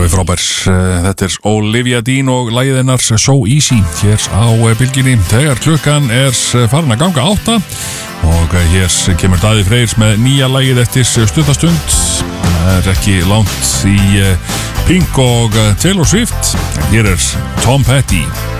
Alveg frábær, þetta Olivia Dean og lagið hennar So Easy hér á bylginni þegar klukkan farin að ganga 8 og hér kemur Daði Freyrs með nýja lagið eftir stuttastund. Það ekki langt í Pink og Taylor Swift. Hér Tom Petty.